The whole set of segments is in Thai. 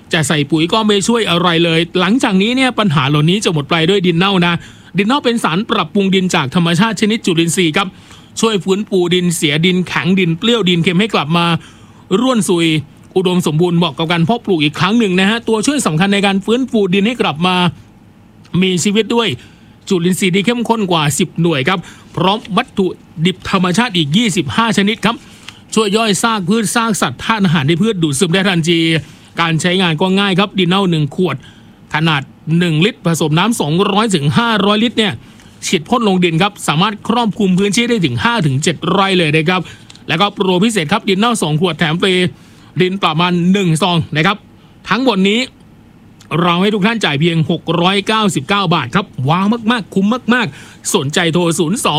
จะใส่ปุ๋ยก็ไม่ช่วยอะไรเลยหลังจากนี้เนี่ยปัญหาเหล่านี้จะหมดไปด้วยดินเน่านะดินเน่าเป็นสารปรับปรุงดินจากธรรมชาติชนิดจุลินทรีย์ครับช่วยฟื้นฟูดินเสียดินแข็งดินเปรี้ยวดินเค็มให้กลับมาร่วนซุยอุดมสมบูรณ์เหมาะกับการเพาะปลูกอีกครั้งหนึ่งนะฮะตัวช่วยสำคัญในการฟื้นฟูดินให้กลับมามีชีวิตด้วยจุลินทรีย์ที่เข้มข้นกว่า10หน่วยครับพร้อมวัตถุดิบธรรมชาติอีก25ชนิดครับช่วยย่อยซากพืชซากสัตว์ธาตุอาหารในพืชดูดซึมได้ทันทีการใช้งานก็ง่ายครับดินเน่า1ขวดขนาด1ลิตรผสมน้ำ200ถึง500ลิตรเนี่ยฉีดพ่นลงดินครับสามารถครอบคลุมพื้นที่ได้ถึง 5-7 ไร่เลยนะครับแล้วก็โปรพิเศษครับดินเน่า2ขวดแถมฟรีดินประมาณ1ซองนะครับทั้งหมดนี้เราให้ทุกท่านจ่ายเพียง699 บาทครับว้าวมากๆคุ้มมากๆสนใจโทร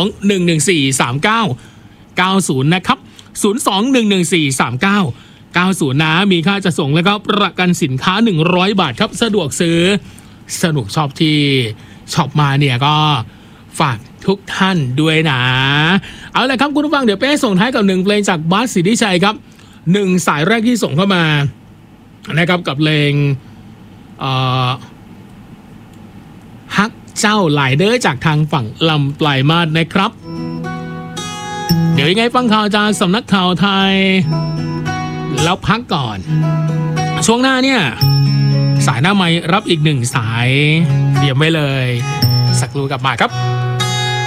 02-114-3990นะครับ02-114-3990นะมีค่าจะส่งแล้วก็ประกันสินค้า100 บาทครับสะดวกซื้อสนุกชอบที่ช็อปมาเนี่ยก็ฝากทุกท่านด้วยนะเอาละครับคุณผู้ฟังเดี๋ยวเป้ส่งท้ายกับ1เพลงจากบาสสิทธิชัยครับ1สายแรกที่ส่งเข้ามานะครับกับเพลงฮักเจ้าหลายเด้อจากทางฝั่งลำปลายมาศนะครับเดี๋ยวยังไงฟังข่าวจากสำนักข่าวไทยแล้วพักก่อนช่วงหน้าเนี่ยสายหน้าไมค์รับอีก1สายเตรียมไว้เลยสักครู่กลับมาครับ